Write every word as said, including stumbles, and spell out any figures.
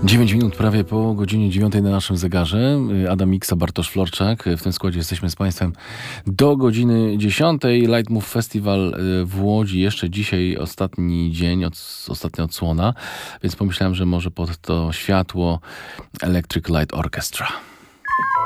dziewięć minut prawie po godzinie dziewiątej na naszym zegarze. Adam Miksa, Bartosz Florczak. W tym składzie jesteśmy z Państwem do godziny dziesiątej. Light Move Festival w Łodzi. Jeszcze dzisiaj ostatni dzień, od, ostatnia odsłona. Więc pomyślałem, że może pod to światło Electric Light Orchestra.